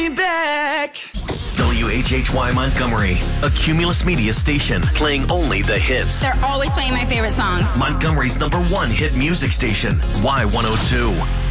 back. WHHY Montgomery, a Cumulus Media station playing only the hits. They're always playing my favorite songs. Montgomery's #1 hit music station, Y102.